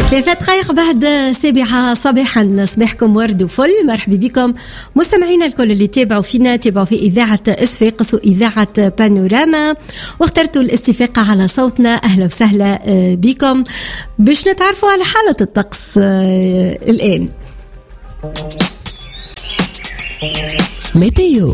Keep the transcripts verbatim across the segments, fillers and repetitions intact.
ثلاثة دقائق بعد سابعة صباحا، صباحكم ورد وفل. مرحبا بكم مستمعينا الكل اللي تابعوا فينا، تابعوا في إذاعة إصفاقس وإذاعة بانوراما واخترتوا الاستفاقة على صوتنا. أهلا وسهلا بكم باش نتعرفوا على حالة الطقس الآن. ميتيو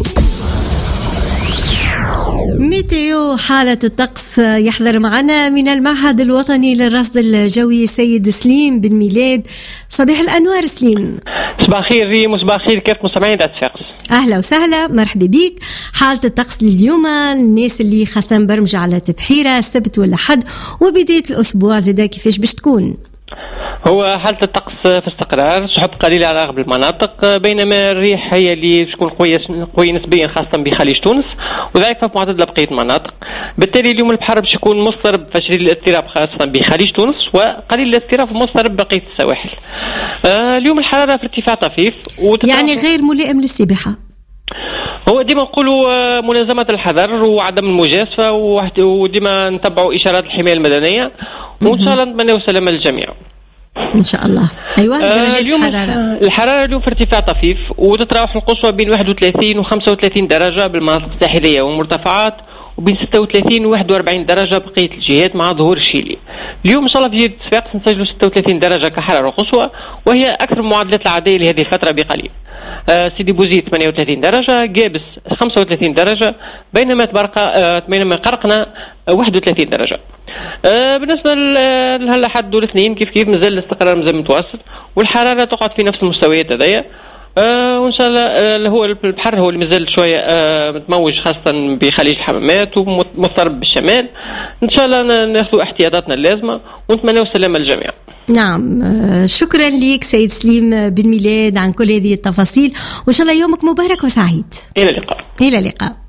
ميتيو حالة الطقس. يحضر معنا من المعهد الوطني للرصد الجوي سيد سليم بن ميلاد. صباح الأنوار سليم. صباح الخير ريم وصباح الخير كيف مستمعين إصفاقس. أهلا وسهلا، مرحبا بيك. حالة الطقس لليوم الناس اللي خاصة برمجة على تبحيرة السبت ولا حد وبداية الأسبوع زادا كيفاش باش تكون؟ هو حالة الطقس في استقرار، سحب قليلة على أغلب المناطق، بينما الريح هي اللي تكون قوية قوية نسبيا خاصة بخليج تونس وضعيفة في معتدل بقية المناطق. بالتالي اليوم البحر باش يكون مضطرب في شديد الاضطراب خاصة بخليج تونس وقليل الاضطراب مضطرب بقية السواحل. آه اليوم الحرارة في ارتفاع طفيف يعني غير ملائم للسباحة. هو ديما نقولوا ملازمة الحذر وعدم المجازفة، وديما نتبعوا إشارات الحماية المدنية، وإن شاء الله نتمنى السلامة للجميع إن شاء الله. أيوة درجة اليوم الحرارة الحرارة اليوم في ارتفاع طفيف وتتراوح القصوى بين واحد وثلاثين و خمسة وثلاثين درجة بالمناطق الساحلية والمرتفعات، وبين ستة وثلاثين و واحد وأربعين درجة بقية الجهات مع ظهور الشيلي. اليوم إن شاء الله في جهة صفاقس نسجلوا ستة وثلاثين درجة كحرارة قصوى، وهي أكثر المعدلات العادية لهذه الفترة بقليل. آه سيدي بوزيد ثمانية وثلاثين درجة، جابس خمسة وثلاثين درجة، بينما تبرقة آه بينما قرقنا آه واحد وثلاثين درجة. آه بالنسبة لهلا حد والاثنين كيف كيف مازال الاستقرار مازال متواصل، والحرارة تقعد في نفس المستويات هذيا. آه وإن شاء الله آه هو البحر هو اللي مازال شوية آه متموج خاصة بخليج الحمامات ومضطرب بالشمال. إن شاء الله ناخذ احتياطاتنا اللازمة ونتمنى السلامة للجميع. نعم شكرا لك سيد سليم بن ميلاد عن كل هذه التفاصيل، وإن شاء الله يومك مبارك وسعيد. إلى اللقاء. إلى اللقاء.